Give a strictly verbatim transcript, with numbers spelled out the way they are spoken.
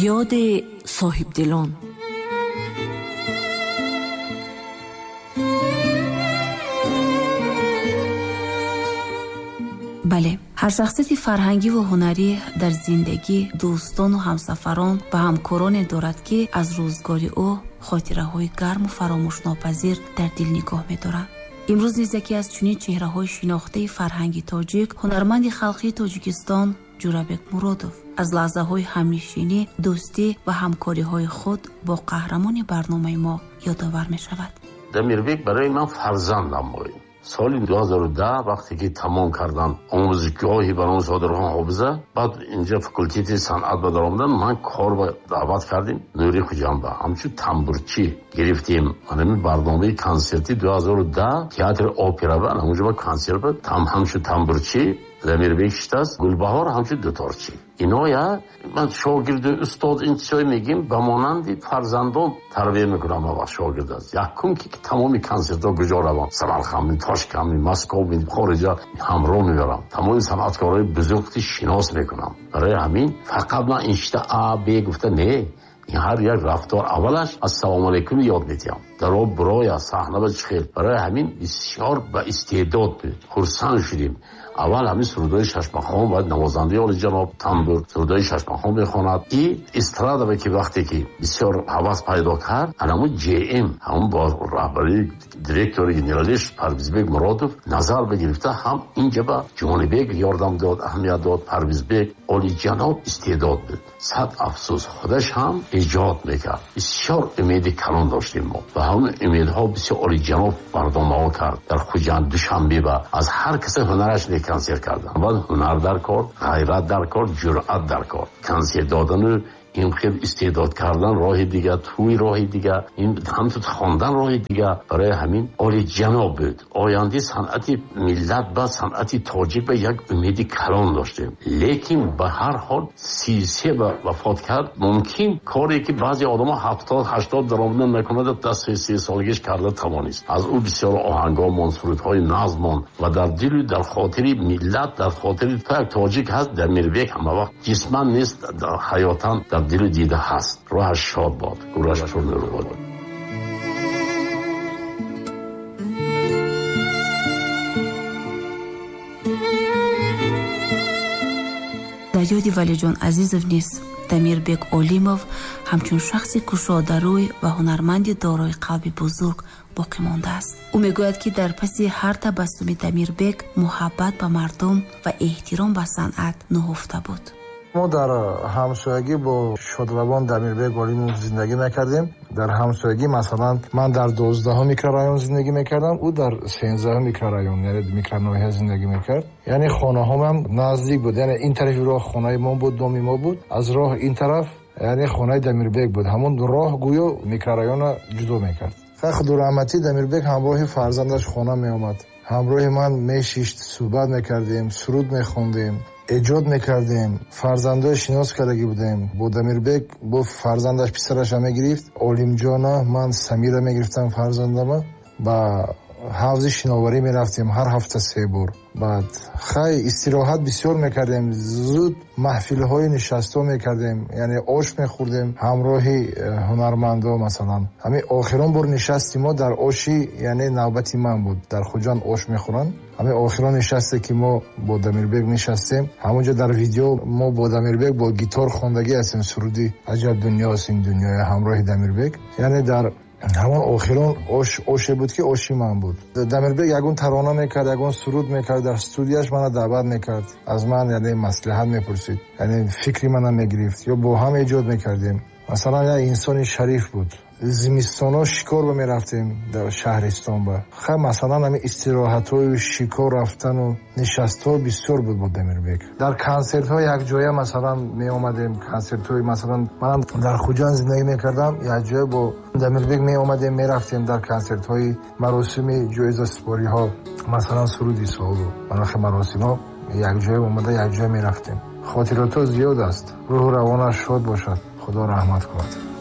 یاد صاحبدلان. بله، هر شخصیت فرهنگی و هنری در زندگی دوستان و همسفران و همکاران دارد که از روزگار او خاطره های گرم و فراموش ناپذیر در دل نگاه می دارند. امروز نیز یکی از چنین چهره های شناخته فرهنگی تاجیک، هنرمند خلقی تاجیکستان جورابک مرادوف از لحظه های همنشینی، دوستی و همکاری های خود با قهرمان برنامه ما یادآور می شود. دمیربک برای من فرزندم بود. سال دو هزار و ده وقتی که تمام کردم آموزشگاهی برای صادران حافظه، بعد اینجا فکلتیت صنعت به در آمدن، من کار با دعوت کردیم نوری خوجنبه همچون تنبورچی گرفتیم. من برنامه کنسرتی دو هزار و ده تئاتر اپرا بود، اونجا با کنسرت بود، تم همچون تنبورچی دمیربک شتاست، گلبهار همچون دوتارچی. اینا یا من شاگرد استاد این چیزایی میگیم به مانند فرزندان تربیت میکنم و شاگرد است. یکم که تمامی کنسرت‌ها کجا روم، سمرقند، تاشکند، مسکو، خارج همراه میبرم. تمام صنعتکارای بزرگی شناس میکنم. برای همین فقط من اینشتا ا ب گفته نه. این هر یک رفتار اولش السلام علیکم یاد میتیم. در آب برای صحنه و چخیل. برای همین بسیار با استعداد بود. خرسند شدیم. اول همین سرودای ششمخان و نوازنده عالی جناب تنبور سرودای ششمخان میخواند. این استرادا که وقتی که بسیار حواس پیدا کرد، همون جی ام همون با رهبری دیرکتور گنرالیش پرویزبک مرادوف نظر بگرفته، هم اینجا با جانبک یاردم داد، اهمیت داد. پرویزبک عالی جناب استعداد بود. صد افسوس خودش هم ایجاد میکرد. بسیار امید کلان داشتیم ما و همون امیدها بسیار عالی جناب برنامه کرد. در خوجند دوشنبه با از هر کس هنرش کنسرت کردن. بعد هنر در کار، غیرت در کار، جرأت در کار. کنسرت دادن این خیلی استعداد کردن راه دیگه، توی راه دیگه، این هم تو خواندن راه دیگه. برای همین عالی جناب بود. آینده صنعت ملت با صنعت تاجیک به یک امید کلان داشتیم. لیکن به هر حال سی سه وفات کرد. ممکن کاری که بعضی آدما هفتاد هشتاد درآمدن میکنند دست سی سالگیش کرده توانست. از او بسیار آهنگا، منصورهای نظم و در دل در خاطر ملت، در خاطر تاجیک هست. دمیربک هم وقت جسمن نیست، در حیاتن در دل دیده هست. روحش شاد باد، گورش چون رو باد. در یاد ولی جان عزیزов نیست دمیربک اولیموف همچون شخصی کشاده‌روی و هنرمند دارای قلب بزرگ باقی مانده است. او میگوید که در پس هر تبسم دمیربک محبت به مردم و احترام به صنعت نهفته بود. ما در همسایگی با شادروان دمیربک اولیموف زندگی میکردیم. در همسایگی مثلا من در دوازدهم میکرورایون زندگی میکردم، او در سیزدهم میکرورایون یعنی میکرونایه زندگی میکرد. یعنی خانه ها هم نزدیک بود. یعنی این طرف راه خانه ما بود، دومی ما بود. از راه این طرف یعنی خانه دمیربک بود. همون راه گویا میکرورایون جدا میکرد. خود رحمتی دمیربک همراه فرزندش خانه می آمد. همراه من میشیشت، صحبت میکردیم، سرود میخوندیم، ایجاد میکردیم. فرزندای شناس کردگی بودیم. با دمیربک با فرزندش پسرش هم میگرفت، اولیم جانا، من سمیره میگرفتم فرزندم. با حوض شناوری میرفتیم هر هفته سه بار. بعد خیلی استراحت بسیار میکردیم. زود محفل های نشسته میکردیم، یعنی آش میخوردیم همراه هنرمندا. مثلا همین آخران بار نشستیم ما در آشی، یعنی نوبتی من بود. در خوجان آش میخورن. همین آخران نشسته که ما با دمیربک نشستیم. همونجا در ویدیو ما با دمیربک با گیتار خواندگی هستیم سرودی عجب دنیاست این دنیای همراه دمیربک. یعنی در همون آخران آش آشه بود که آشی من بود. دمیربک یگون ترانه میکرد، یگون سرود میکرد. در استودیوش من دعوت میکرد، از من یعنی مصلحت میپرسید، یعنی فکری منم میگرفت یا با هم ایجاد میکردیم. مثلا یه انسان شریف بود. زمستانا شکار به میرفتیم در شهرستان. با خیلی مثلا همین استراحت های شکار رفتن و نشست ها بسیار بود با دمیربک. در کنسرت ها یک جایه مثلا می آمدیم. کنسرت های مثلا من در خوجان زندگی میکردم، یک جایه با دمیربک می آمدیم میرفتیم در کنسرت های مراسم جایزه سپاری ها، مثلا سرودی سال و مناخ مراسم ها یک جایه اومده یک جایه میرفتیم. خاطرات زیاد است. روح روانش شاد باشد. خدا رحمت کند.